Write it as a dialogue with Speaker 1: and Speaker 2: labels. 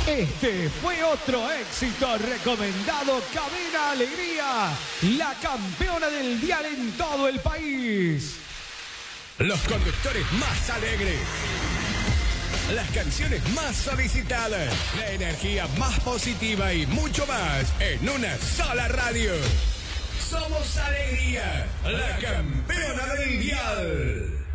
Speaker 1: Este fue otro éxito recomendado. Cadena Alegría, la campeona del dial en todo el país.
Speaker 2: Los conductores más alegres. Las canciones más solicitadas. La energía más positiva y mucho más en una sola radio. Somos Alegría, la campeona del dial.